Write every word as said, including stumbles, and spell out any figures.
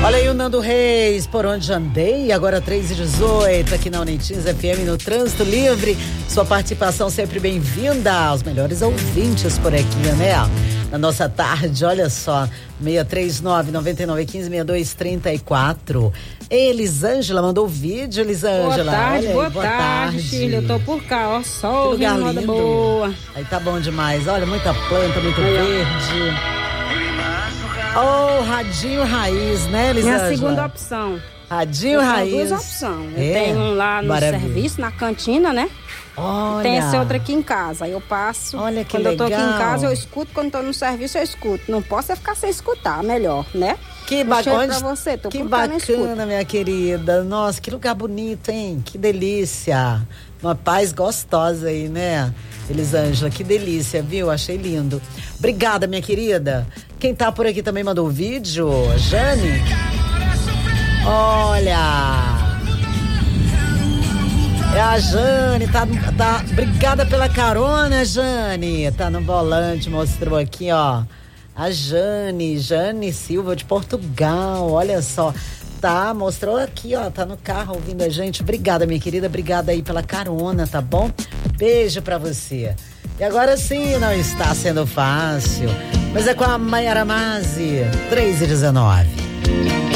Olha aí o Nando Reis, por onde andei, agora três e dezoito, aqui na Unintins F M, no Trânsito Livre. Sua participação sempre bem-vinda aos melhores ouvintes por aqui, né? Na nossa tarde, olha só, seis três nove, nove nove um cinco, seis dois três quatro. Elisângela mandou o vídeo, Elisângela. Boa tarde, olha boa, aí, boa tarde, tarde, filha, eu tô por cá, ó, sol, lugar moda lindo. boa. Aí tá bom demais, olha, muita planta, muito aí, verde. Oh, radinho raiz, né, Elisângela? Minha segunda opção. Radinho eu raiz. tenho duas opções. Eu é? tenho um lá no Maravilha. serviço, na cantina, né? Olha. Tem esse outro aqui em casa. Aí eu passo. Olha que quando legal. eu tô aqui em casa, eu escuto. Quando eu tô no serviço, eu escuto. Não posso é ficar sem escutar, melhor, né? Que Um cheiro bacana. pra você, tô Que por cá, não escuto. bacana, minha querida. Nossa, que lugar bonito, hein? Que delícia. Uma paz gostosa aí, né, Elisângela? Que delícia, viu? Achei lindo. Obrigada, minha querida. Quem tá por aqui também mandou o vídeo, a Jane. Olha. É a Jane, tá, tá, obrigada pela carona, Jane. Tá no volante, mostrou aqui, ó. A Jane, Jane Silva de Portugal, olha só. Tá, mostrou aqui, ó, tá no carro ouvindo a gente. Obrigada, minha querida, obrigada aí pela carona, tá bom? Beijo pra você. E agora sim, não está sendo fácil, mas é com a Mayara Mazzi, três e dezenove.